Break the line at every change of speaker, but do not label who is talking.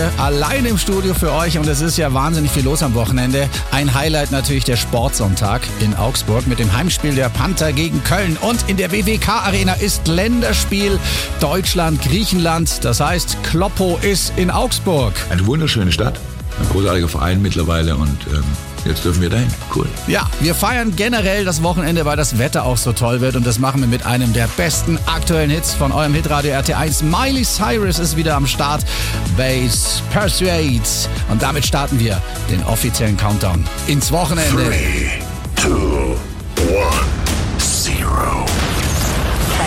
heute allein im Studio für euch und es ist ja wahnsinnig viel los am Wochenende. Ein Highlight natürlich der Sportsonntag in Augsburg mit dem Heimspiel der Panther gegen Köln. Und in der WWK-Arena ist Länderspiel Deutschland-Griechenland. Das heißt, Kloppo ist in Augsburg.
Eine wunderschöne Stadt, ein großartiger Verein mittlerweile und jetzt dürfen wir dahin. Cool.
Ja, wir feiern generell das Wochenende, weil das Wetter auch so toll wird und das machen wir mit einem der besten aktuellen Hits von eurem Hitradio RT1. Miley Cyrus ist wieder am Start. Bass Persuades. Und damit starten wir den offiziellen Countdown ins Wochenende.
3, 2,